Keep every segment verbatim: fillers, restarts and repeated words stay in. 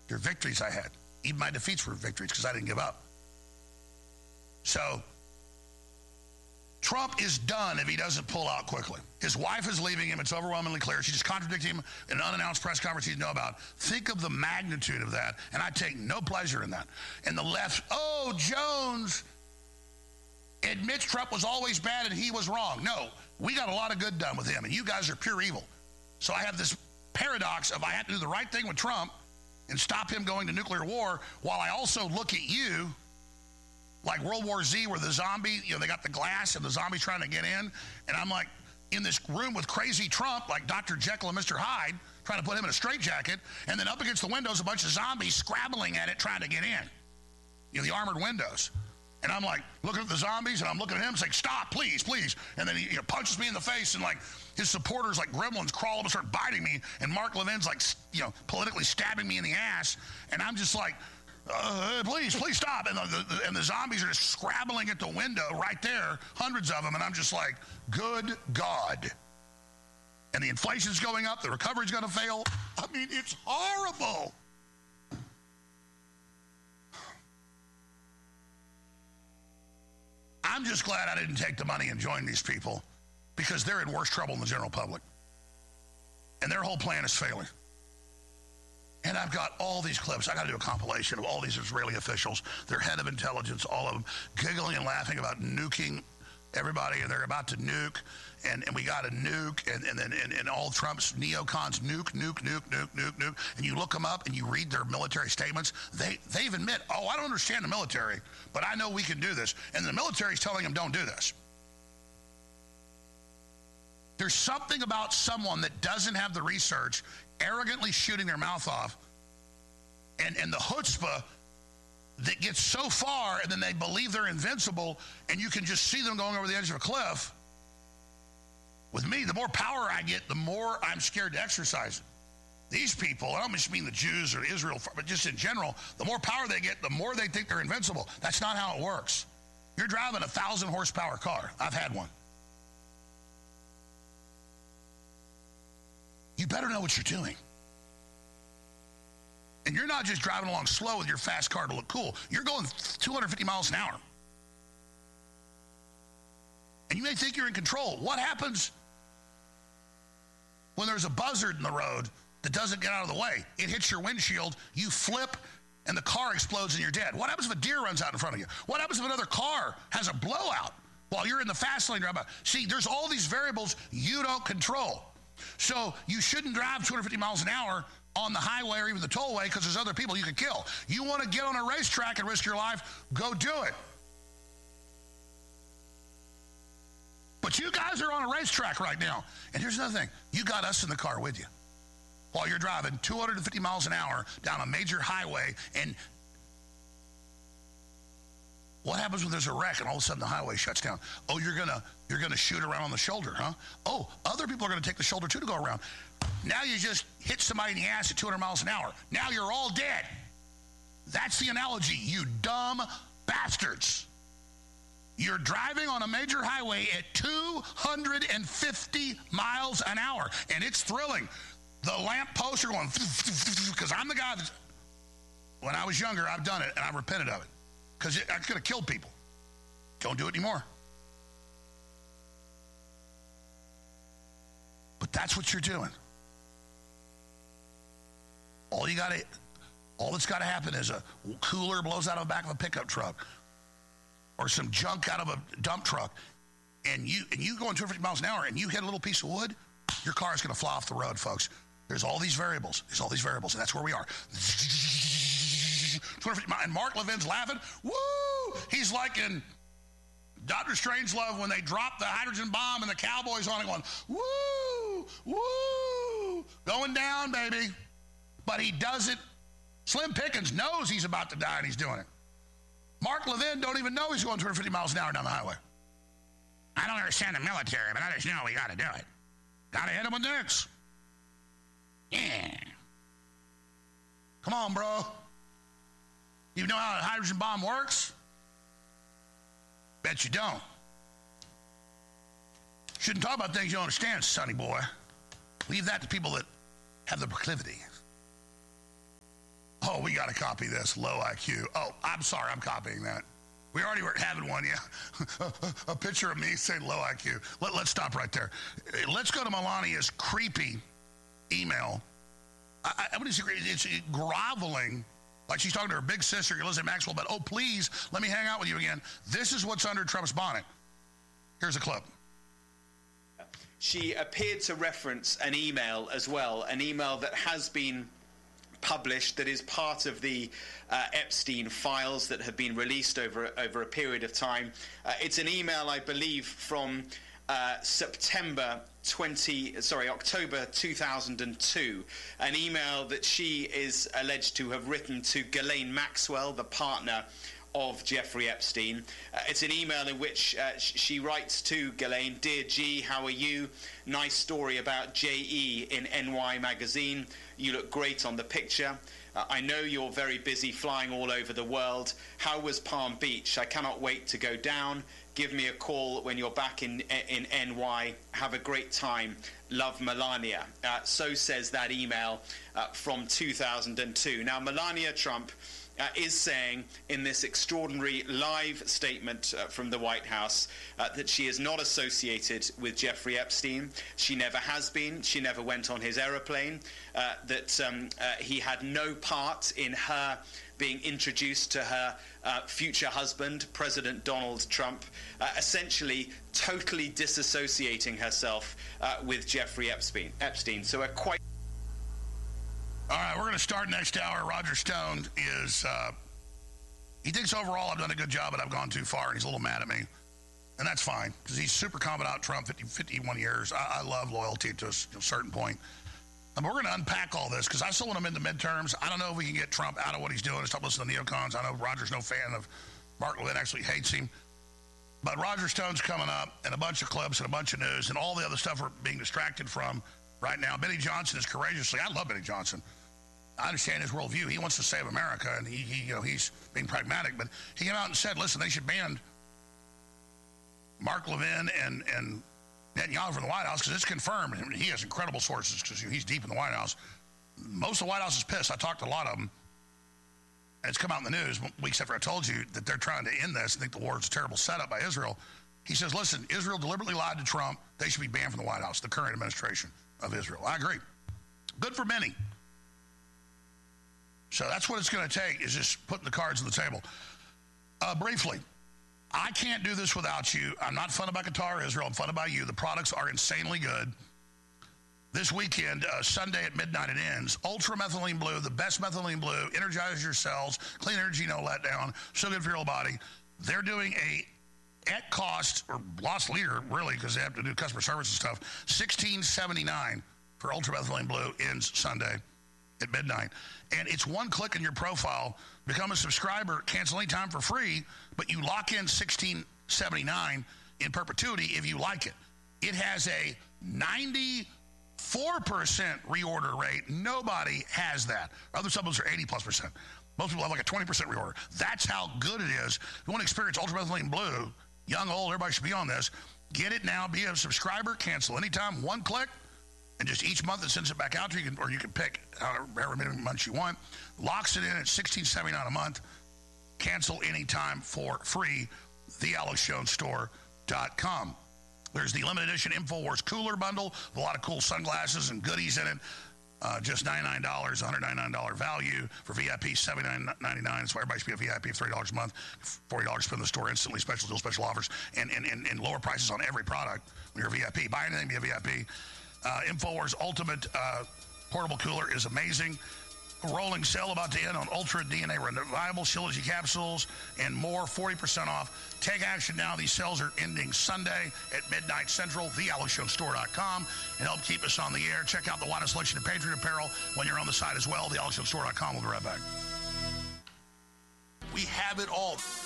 They're victories I had. Even my defeats were victories because I didn't give up. So, Trump is done if he doesn't pull out quickly. His wife is leaving him. It's overwhelmingly clear. She just contradicted him in an unannounced press conference he didn't know about. Think of the magnitude of that, and I take no pleasure in that. And the left, oh, Jones admits Trump was always bad and he was wrong. No, we got a lot of good done with him, and you guys are pure evil. So I have this paradox of I have to do the right thing with Trump and stop him going to nuclear war while I also look at you like World War Z where the zombie, you know, they got the glass and the zombie's trying to get in. And I'm like in this room with crazy Trump, like Doctor Jekyll and Mister Hyde, trying to put him in a straitjacket. And then up against the windows, a bunch of zombies scrabbling at it, trying to get in. You know, the armored windows. And I'm like looking at the zombies and I'm looking at him saying, stop, please, please. And then he you know, punches me in the face and like his supporters like gremlins crawl up and start biting me. And Mark Levin's like, you know, politically stabbing me in the ass. And I'm just like, Uh, please, please stop. And the, the, and the zombies are just scrabbling at the window right there, hundreds of them. And I'm just like, good God. And the inflation's going up. The recovery's going to fail. I mean, it's horrible. I'm just glad I didn't take the money and join these people because they're in worse trouble than the general public. And their whole plan is failing. And I've got all these clips. I got to do a compilation of all these Israeli officials, their head of intelligence, all of them, giggling and laughing about nuking everybody, and they're about to nuke, and, and we got to nuke, and, and then and, and all Trump's neocons nuke, nuke, nuke, nuke, nuke, nuke. And you look them up and you read their military statements. They they admit, oh, I don't understand the military, but I know we can do this. And the military's telling them don't do this. There's something about someone that doesn't have the research arrogantly shooting their mouth off, and, and the chutzpah that gets so far, and then they believe they're invincible, and you can just see them going over the edge of a cliff. With me, the more power I get, the more I'm scared to exercise it. These people, I don't just mean the Jews or Israel, but just in general, the more power they get, the more they think they're invincible. That's not how it works. You're driving a thousand horsepower car. I've had one. You better know what you're doing. And you're not just driving along slow with your fast car to look cool. You're going two hundred fifty miles an hour. And you may think you're in control. What happens when there's a buzzard in the road that doesn't get out of the way? It hits your windshield, you flip, and the car explodes and you're dead. What happens if a deer runs out in front of you? What happens if another car has a blowout while you're in the fast lane driving? See, there's all these variables you don't control. So you shouldn't drive two hundred fifty miles an hour on the highway or even the tollway because there's other people you could kill. You want to get on a racetrack and risk your life, go do it. But you guys are on a racetrack right now. And here's another thing. You got us in the car with you while you're driving two hundred fifty miles an hour down a major highway. And what happens when there's a wreck and all of a sudden the highway shuts down? Oh, you're gonna you're gonna shoot around on the shoulder, huh? Oh, other people are gonna take the shoulder too to go around. Now you just hit somebody in the ass at two hundred miles an hour. Now you're all dead. That's the analogy, you dumb bastards. You're driving on a major highway at two hundred fifty miles an hour, and it's thrilling. The lamp posts are going, because I'm the guy that, when I was younger, I've done it, and I repented of it. Because I could have killed people. Don't do it anymore. But that's what you're doing. All you got to, all that's got to happen is a cooler blows out of the back of a pickup truck, or some junk out of a dump truck, and you and you going two hundred fifty miles an hour, and you hit a little piece of wood, your car is going to fly off the road, folks. There's all these variables. There's all these variables, and that's where we are. And Mark Levin's laughing. Woo! He's like in Doctor Strangelove when they drop the hydrogen bomb and the cowboys on it going, woo! Woo! Going down, baby. But he does it. Slim Pickens knows he's about to die and he's doing it. Mark Levin don't even know he's going two hundred fifty miles an hour down the highway. I don't understand the military, but I just know we got to do it. Got to hit him with nukes. Yeah. Come on, bro. You know how a hydrogen bomb works? Bet you don't. Shouldn't talk about things you don't understand, sonny boy. Leave that to people that have the proclivity. Oh, we got to copy this. Low I Q. Oh, I'm sorry. I'm copying that. We already were having one, yeah. A picture of me saying low I Q. Let, let's stop right there. Let's go to Melania's creepy email. I, I, it's groveling, like she's talking to her big sister, Elizabeth Maxwell, but, oh, please, let me hang out with you again. This is what's under Trump's bonnet. Here's a clip. She appeared to reference an email as well, an email that has been published, that is part of the uh, Epstein files that have been released over over a period of time. Uh, it's an email, I believe, from uh, September twenty, sorry, October two thousand two. An email that she is alleged to have written to Ghislaine Maxwell, the partner of Jeffrey Epstein. Uh, it's an email in which uh, sh she writes to Ghislaine, "Dear G, how are you? Nice story about J E in N Y magazine. You look great on the picture. Uh, I know you're very busy flying all over the world. How was Palm Beach? I cannot wait to go down. Give me a call when you're back in in N Y. Have a great time. Love, Melania." Uh, so says that email uh, from two thousand two. Now, Melania Trump Uh, is saying in this extraordinary live statement uh, from the White House uh, that she is not associated with Jeffrey Epstein. She never has been. She never went on his aeroplane. Uh, that um, uh, he had no part in her being introduced to her uh, future husband, President Donald Trump, uh, essentially totally disassociating herself uh, with Jeffrey Epstein. Epstein. So a quite All right, we're going to start next hour. Roger Stone is, uh, he thinks overall I've done a good job, but I've gone too far, and he's a little mad at me. And that's fine, because he's super confident Trump, fifty, fifty-one years. I, I love loyalty to a, to a certain point. And we're going to unpack all this, because I still want him in the midterms. I don't know if we can get Trump out of what he's doing. Stop listening to the neocons. I know Roger's no fan of Mark Levin, actually hates him. But Roger Stone's coming up, and a bunch of clips and a bunch of news, and all the other stuff we're being distracted from right now. Benny Johnson is courageously, I love Benny Johnson. I understand his worldview. He wants to save America, and he, he, you know, he's being pragmatic. But he came out and said, listen, they should ban Mark Levin and, and Netanyahu from the White House, because it's confirmed. And he has incredible sources, because he's deep in the White House. Most of the White House is pissed. I talked to a lot of them. And it's come out in the news weeks after I told you that they're trying to end this and think the war is a terrible setup by Israel. He says, listen, Israel deliberately lied to Trump. They should be banned from the White House, the current administration of Israel. I agree. Good for many. So that's what it's going to take, is just putting the cards on the table. Uh, briefly, I can't do this without you. I'm not funded by Qatar, Israel. I'm funded by you. The products are insanely good. This weekend, uh, Sunday at midnight, it ends. Ultra Methylene Blue, the best methylene blue, energizes your cells, clean energy, no letdown, so good for your body. They're doing a, at cost, or lost leader, really, because they have to do customer service and stuff, sixteen seventy-nine for Ultra Methylene Blue ends Sunday at midnight. And it's one click in your profile. Become a subscriber, cancel anytime for free, but you lock in sixteen seventy-nine in perpetuity if you like it. It has a ninety-four percent reorder rate. Nobody has that. Other supplements are eighty plus percent. Most people have like a twenty percent reorder. That's how good it is. If you want to experience Ultra Methylene Blue, young, old, everybody should be on this. Get it now. Be a subscriber. Cancel anytime. One click. And just each month it sends it back out to you, or you can pick however many months you want. Locks it in at sixteen seventy-nine a month. Cancel anytime for free. the alex jones store dot com. There's the limited edition InfoWars cooler bundle with a lot of cool sunglasses and goodies in it. Uh, just ninety-nine dollars, one hundred ninety-nine dollars value. For V I P, seventy-nine ninety-nine. That's why everybody should be a V I P of thirty dollars a month. forty dollars spend in the store instantly. Special deals, special offers, and, and, and, and lower prices on every product when you're a V I P. Buy anything, be a V I P. Uh, InfoWars Ultimate uh, Portable Cooler is amazing. A rolling sale about to end on Ultra D N A Revival, Shilajit capsules, and more, forty percent off. Take action now. These sales are ending Sunday at midnight Central, the alex jones store dot com, and help keep us on the air. Check out the widest selection of Patriot apparel when you're on the site as well, the alex jones store dot com. We'll be right back. We have it all.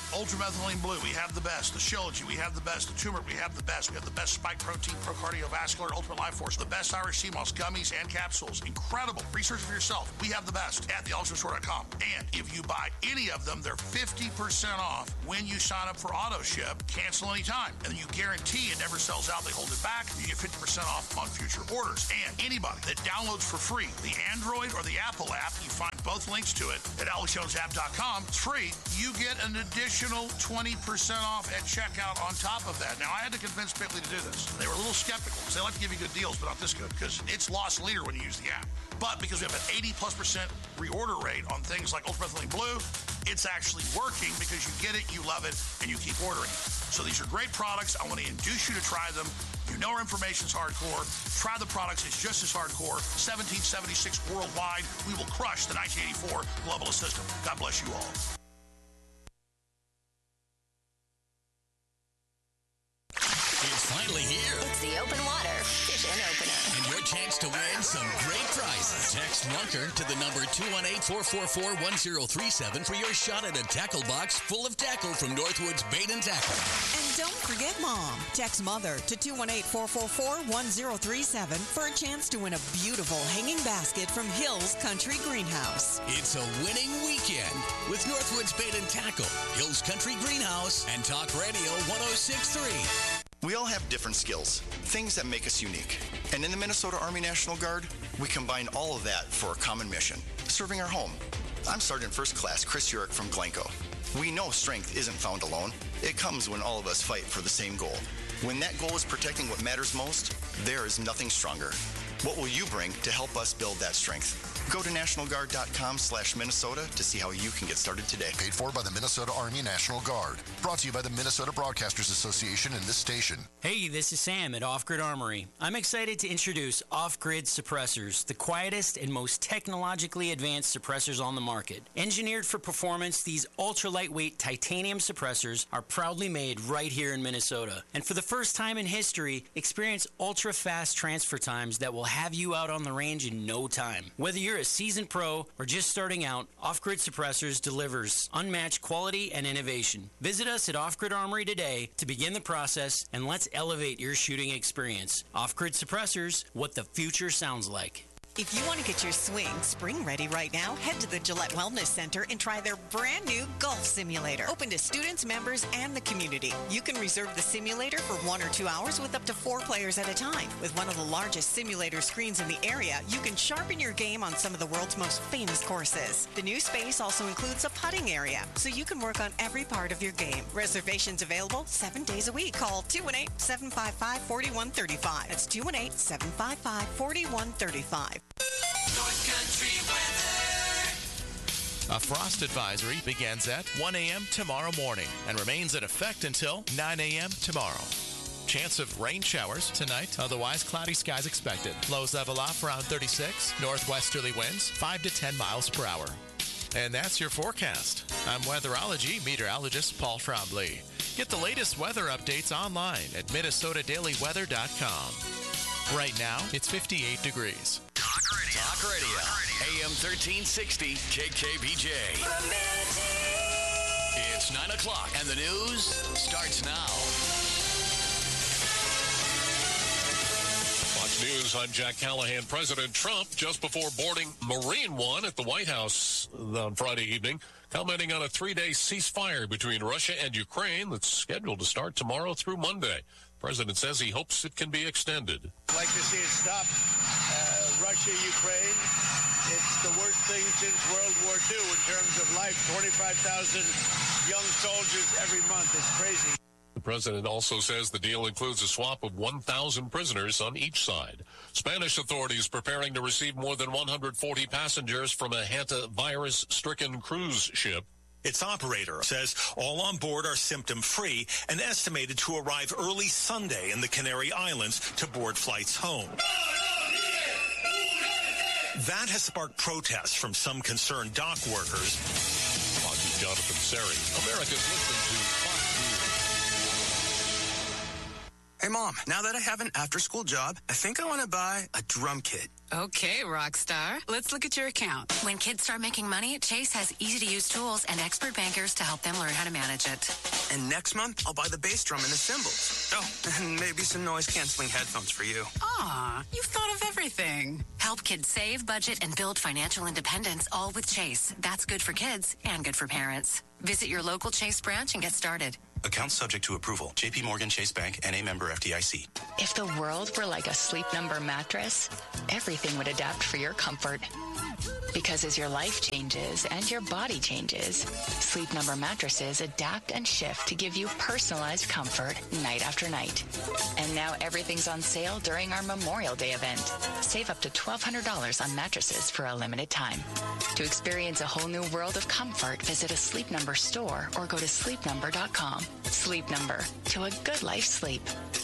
Ultramethylene Blue, we have the best. The Shilajit, we have the best. The Turmeric, we have the best. We have the best Spike Protein, Pro Cardiovascular, Ultimate Life Force, the best Irish Sea Moss gummies and capsules. Incredible. Research for yourself. We have the best at the ultimate store dot com. And if you buy any of them, they're fifty percent off when you sign up for auto ship. Cancel anytime. And then you guarantee it never sells out. They hold it back. You get fifty percent off on future orders. And anybody that downloads for free the Android or the Apple app, you find both links to it at alex jones app dot com. It's free. You get an additional twenty percent off at checkout on top of that. Now, I had to convince Bitly to do this. They were a little skeptical because they like to give you good deals, but not this good because it's lost leader when you use the app. But because we have an eighty plus percent reorder rate on things like Ultramethylene Blue, it's actually working because you get it, you love it, and you keep ordering it. So these are great products. I want to induce you to try them. You know our information's hardcore. Try the products. It's just as hardcore. seventeen seventy-six worldwide. We will crush the nineteen eighty-four globalist system. God bless you all. It's finally here. It's the Open Water Fishing Opener. And your chance to win some great prizes. Text Lunker to the number two one eight, four four four, one zero three seven for your shot at a tackle box full of tackle from Northwoods Bait and Tackle. And don't forget Mom. Text Mother to two one eight, four four four, one zero three seven for a chance to win a beautiful hanging basket from Hills Country Greenhouse. It's a winning weekend with Northwoods Bait and Tackle, Hills Country Greenhouse, and Talk Radio one oh six point three. We all have different skills, things that make us unique. And in the Minnesota Army National Guard, we combine all of that for a common mission, serving our home. I'm Sergeant First Class Chris Urick from Glencoe. We know strength isn't found alone. It comes when all of us fight for the same goal. When that goal is protecting what matters most, there is nothing stronger. What will you bring to help us build that strength? Go to national guard dot com slash Minnesota to see how you can get started today. Paid for by the Minnesota Army National Guard. Brought to you by the Minnesota Broadcasters Association and this station. Hey, this is Sam at Off Grid Armory. I'm excited to introduce Off Grid Suppressors, the quietest and most technologically advanced suppressors on the market. Engineered for performance, these ultra-lightweight titanium suppressors are proudly made right here in Minnesota. And for the first time in history, experience ultra-fast transfer times that will have you out on the range in no time. Whether you're a seasoned pro or just starting out, Off Grid Suppressors delivers unmatched quality and innovation. Visit us at Off Grid Armory today to begin the process, and let's elevate your shooting experience. Off Grid Suppressors, what the future sounds like. If you want to get your swing spring ready right now, head to the Gillette Wellness Center and try their brand new golf simulator. Open to students, members, and the community. You can reserve the simulator for one or two hours with up to four players at a time. With one of the largest simulator screens in the area, you can sharpen your game on some of the world's most famous courses. The new space also includes a putting area, so you can work on every part of your game. Reservations available seven days a week. Call two one eight, seven five five, four one three five. That's two one eight, seven five five, four one three five. North Country weather. A frost advisory begins at one a.m. tomorrow morning and remains in effect until nine a.m. tomorrow. Chance of rain showers tonight, otherwise cloudy skies expected. Lows level off around thirty-six. Northwesterly winds five to ten miles per hour. And that's your forecast. I'm weatherology meteorologist Paul Trombley. Get the latest weather updates online at minnesota daily weather dot com. Right now, it's fifty-eight degrees. Talk Radio. Talk Radio. A M thirteen sixty K K B J. It's nine o'clock and the news starts now. Fox News, I'm Jack Callahan. President Trump, just before boarding Marine One at the White House on Friday evening, commenting on a three-day ceasefire between Russia and Ukraine that's scheduled to start tomorrow through Monday. The president says he hopes it can be extended. I'd like to see it stop. Uh, Russia, Ukraine, it's the worst thing since World War Two in terms of life. twenty-five thousand young soldiers every month. It's crazy. The president also says the deal includes a swap of one thousand prisoners on each side. Spanish authorities preparing to receive more than one hundred forty passengers from a hantavirus-stricken cruise ship. Its operator says all on board are symptom-free and estimated to arrive early Sunday in the Canary Islands to board flights home. That has sparked protests from some concerned dock workers. Fox's Jonathan Seri. America's listening to Fox News. Hey, Mom, now that I have an after-school job, I think I want to buy a drum kit. Okay, Rockstar. Let's look at your account. When kids start making money, Chase has easy-to-use tools and expert bankers to help them learn how to manage it. And next month, I'll buy the bass drum and the cymbals. Oh, and maybe some noise-canceling headphones for you. Aw, you've thought of everything. Help kids save, budget, and build financial independence, all with Chase. That's good for kids and good for parents. Visit your local Chase branch and get started. Account subject to approval. J P Morgan Chase Bank, N A member F D I C. If the world were like a Sleep Number mattress, everything would adapt for your comfort. Because as your life changes and your body changes, Sleep Number mattresses adapt and shift to give you personalized comfort night after night. And now everything's on sale during our Memorial Day event. Save up to twelve hundred dollars on mattresses for a limited time. To experience a whole new world of comfort, visit a Sleep Number store or go to sleep number dot com. Sleep Number, to a good life sleep.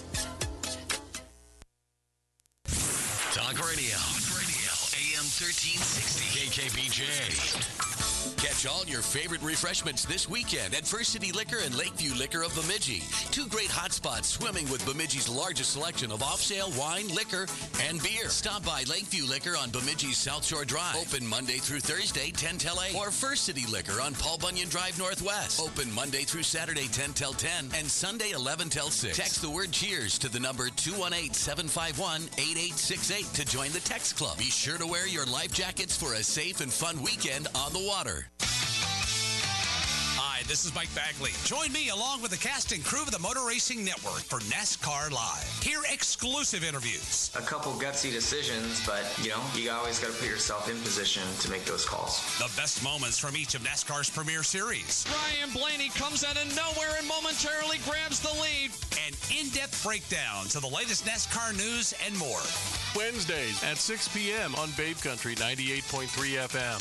Talk Radio. Talk Radio. A M thirteen sixty. K K B J. Catch all your favorite refreshments this weekend at First City Liquor and Lakeview Liquor of Bemidji. Two great hotspots swimming with Bemidji's largest selection of off-sale wine, liquor, and beer. Stop by Lakeview Liquor on Bemidji's South Shore Drive. Open Monday through Thursday, ten till eight. Or First City Liquor on Paul Bunyan Drive Northwest. Open Monday through Saturday, ten till ten. And Sunday, eleven till six. Text the word cheers to the number two one eight, seven five one, eight eight six eight to join the text club. Be sure to wear your life jackets for a safe and fun weekend on the water. Hi, this is Mike Bagley. Join me along with the cast and crew of the Motor Racing Network for NASCAR Live. Hear exclusive interviews. A couple gutsy decisions, but, you know, you always got to put yourself in position to make those calls. The best moments from each of NASCAR's premier series. Ryan Blaney comes out of nowhere and momentarily grabs the lead. An in-depth breakdown to the latest NASCAR news and more. Wednesdays at six p.m. on Babe Country ninety-eight point three F M.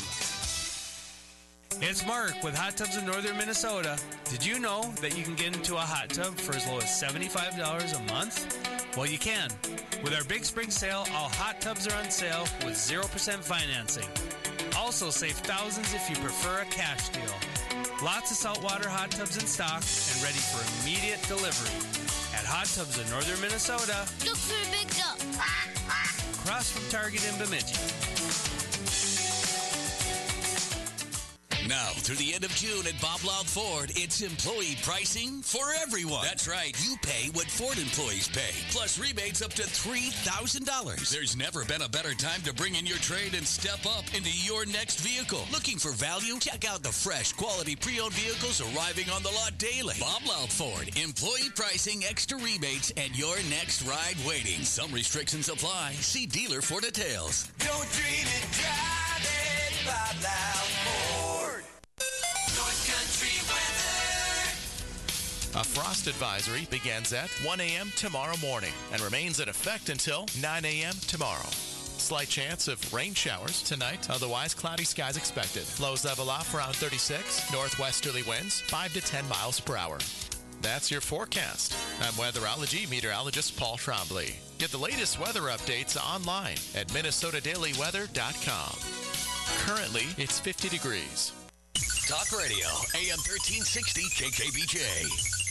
It's Mark with Hot Tubs in Northern Minnesota. Did you know that you can get into a hot tub for as low as seventy-five dollars a month? Well, you can. With our Big Spring Sale, all hot tubs are on sale with zero percent financing. Also save thousands if you prefer a cash deal. Lots of saltwater hot tubs in stock and ready for immediate delivery. At Hot Tubs in Northern Minnesota. Look for a big tub. Across from Target in Bemidji. Now, through the end of June at Bob Loud Ford, it's employee pricing for everyone. That's right. You pay what Ford employees pay, plus rebates up to three thousand dollars. There's never been a better time to bring in your trade and step up into your next vehicle. Looking for value? Check out the fresh, quality pre-owned vehicles arriving on the lot daily. Bob Loud Ford. Employee pricing, extra rebates, and your next ride waiting. Some restrictions apply. See dealer for details. Don't dream it, drive it, Bob Loud Ford. A frost advisory begins at one a.m. tomorrow morning and remains in effect until nine a.m. tomorrow. Slight chance of rain showers tonight, otherwise cloudy skies expected. Lows level off around thirty-six, northwesterly winds five to ten miles per hour. That's your forecast. I'm weatherology meteorologist Paul Trombley. Get the latest weather updates online at minnesota daily weather dot com. Currently, it's fifty degrees. Talk Radio, A M thirteen sixty K K B J.